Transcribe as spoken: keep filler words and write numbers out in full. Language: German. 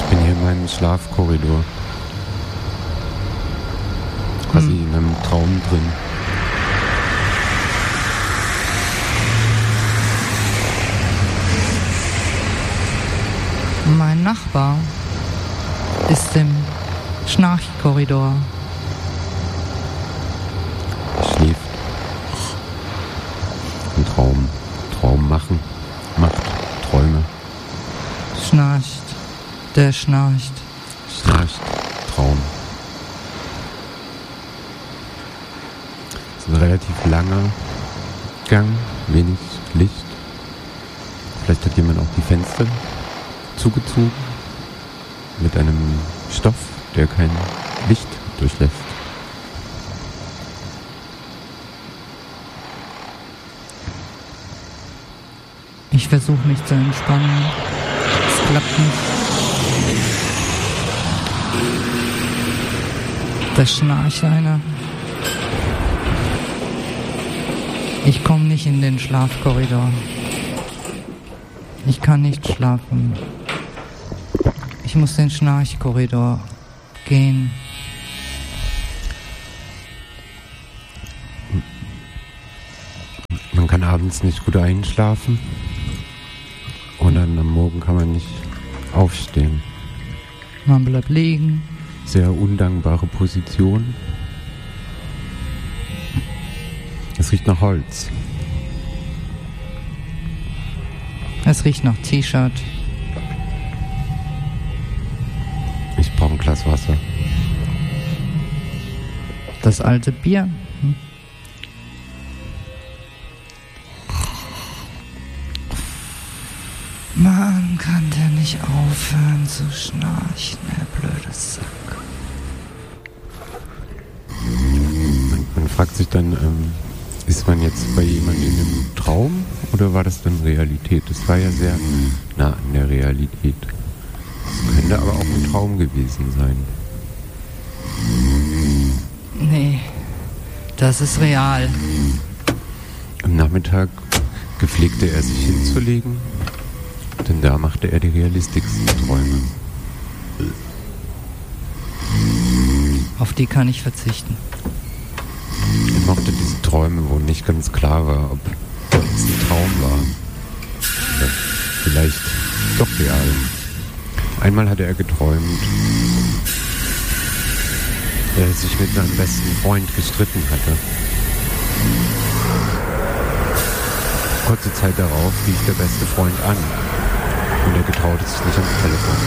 Ich bin hier in meinem Schlafkorridor. Quasi hm. in einem Traum drin. Mein Nachbar ist im Schnarchkorridor. Schläft. Ein Traum. Traum machen. Macht Träume. Schnarcht. Der schnarcht. Schnarcht. Traum. Es ist ein relativ langer Gang. Wenig Licht. Vielleicht hat jemand auch die Fenster zugezogen. Mit einem Stoff, der kein Licht durchlässt. Ich versuche mich zu entspannen. Es klappt nicht. Da schnarcht einer. Ich komme nicht in den Schlafkorridor. Ich kann nicht schlafen. Ich muss den Schnarchkorridor gehen. Man kann abends nicht gut einschlafen und dann am Morgen kann man nicht aufstehen. Man bleibt liegen. Sehr undankbare Position. Es riecht nach Holz. Es riecht nach T-Shirt. Ich brauche ein Glas Wasser. Das alte Bier. Hm. Man kann der nicht aufhören zu schnarchen, der blöde Sack. Man, man fragt sich dann, ähm, ist man jetzt bei jemandem in einem Traum oder war das dann Realität? Das war ja sehr nah an der Realität. Könnte aber auch ein Traum gewesen sein. Nee, das ist real. Am Nachmittag gepflegte er sich hinzulegen, denn da machte er die realistischsten Träume. Auf die kann ich verzichten. Er mochte diese Träume, wo nicht ganz klar war, ob es ein Traum war. Oder vielleicht doch real. Einmal hatte er geträumt, dass er sich mit seinem besten Freund gestritten hatte. Kurze Zeit darauf rief der beste Freund an und er getraute sich nicht ans Telefon.